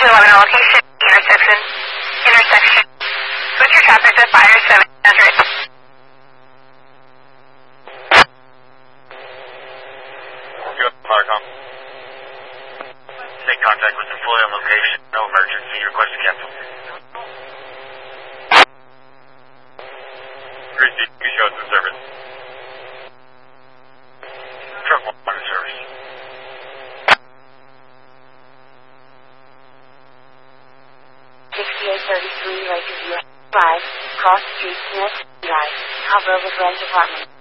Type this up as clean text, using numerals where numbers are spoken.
211 location, intersection. What's your traffic at Fire 700? You have Firecom. Take contact with employee on location. No emergency. Request to cancel. 3C, be shows in service. Truck 1 in service. 6833 Lakeview Drive, Cross Street, Smith Drive, cover with Rent Department.